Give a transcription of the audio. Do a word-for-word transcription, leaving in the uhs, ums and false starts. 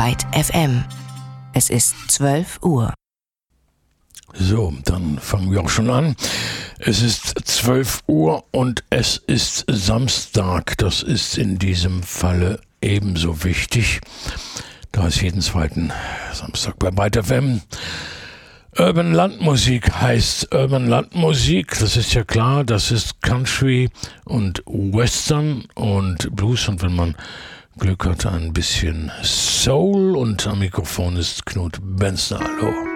Byte F M. Es ist zwölf Uhr. So, dann fangen wir auch schon an. Es ist zwölf Uhr und es ist Samstag. Das ist in diesem Falle ebenso wichtig, da es jeden zweiten Samstag bei Byte F M Urban Landmusik heißt. Urban Landmusik, das ist ja klar, das ist Country und Western und Blues und wenn man Glück hat, ein bisschen Soul, und am Mikrofon ist Knut Benzner. Hallo.